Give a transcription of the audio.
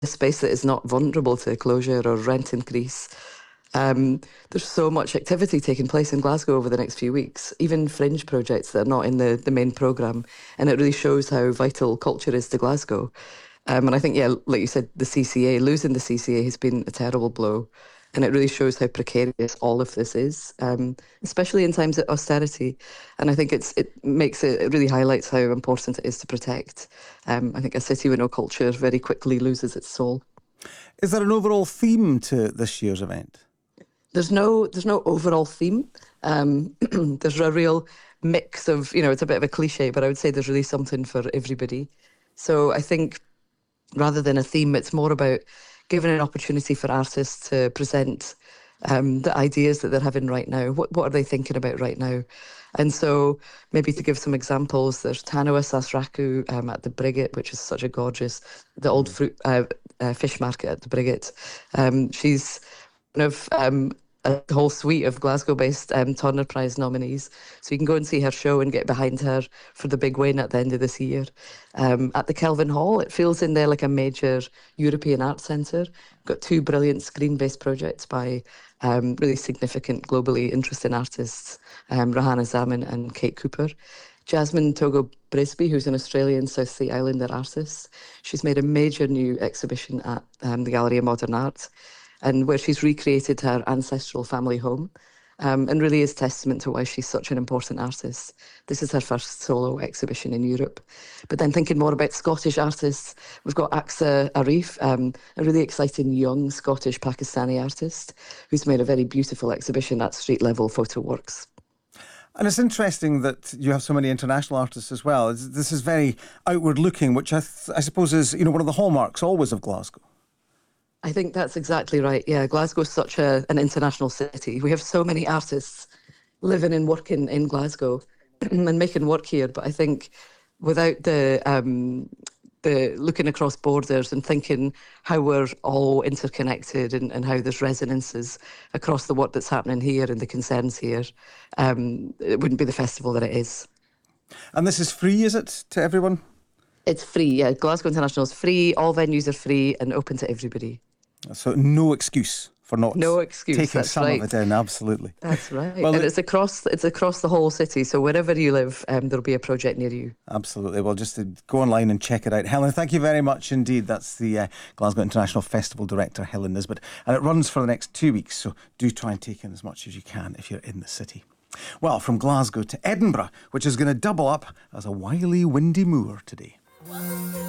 a space that is not vulnerable to closure or rent increase. There's so much activity taking place in Glasgow over the next few weeks, even fringe projects that are not in the main programme. And it really shows how vital culture is to Glasgow. And I think, yeah, like you said, losing the CCA has been a terrible blow. And it really shows how precarious all of this is, especially in times of austerity. And I think it really highlights how important it is to protect. I think a city with no culture very quickly loses its soul. Is there an overall theme to this year's event? There's no overall theme. There's a real mix of, it's a bit of a cliche, but I would say there's really something for everybody. So I think rather than a theme, it's more about giving an opportunity for artists to present the ideas that they're having right now. What are they thinking about right now? And so maybe to give some examples, there's Tanawa Sasraku at the Brigget, which is such a gorgeous, the old fish market at the Brigget. She's one of a whole suite of Glasgow-based Turner Prize nominees. So you can go and see her show and get behind her for the big win at the end of this year. At the Kelvin Hall, it feels in there like a major European art centre. Got two brilliant screen-based projects by really significant, globally interesting artists, Rahana Zaman and Kate Cooper. Jasmine Togo Brisby, who's an Australian South Sea Islander artist. She's made a major new exhibition at the Gallery of Modern Art, and where she's recreated her ancestral family home, and really is testament to why she's such an important artist. This is her first solo exhibition in Europe. But then thinking more about Scottish artists, we've got Aqsa Arif, a really exciting young Scottish Pakistani artist who's made a very beautiful exhibition at Street Level Photo Works. And it's interesting that you have so many international artists as well. This is very outward looking, which I suppose is one of the hallmarks always of Glasgow. I think that's exactly right. Yeah, Glasgow's such an international city. We have so many artists living and working in Glasgow and making work here. But I think without the looking across borders and thinking how we're all interconnected and how there's resonances across the work that's happening here and the concerns here, it wouldn't be the festival that it is. And this is free, is it, to everyone? It's free, yeah. Glasgow International is free. All venues are free and open to everybody. So no excuse for not taking some of it in, absolutely. That's right. Well, and it's across the whole city, so wherever you live, there'll be a project near you. Absolutely. Well, just to go online and check it out. Helen, thank you very much indeed. That's the Glasgow International Festival Director, Helen Nisbet. And it runs for the next 2 weeks, so do try and take in as much as you can if you're in the city. Well, from Glasgow to Edinburgh, which is going to double up as a wily windy moor today.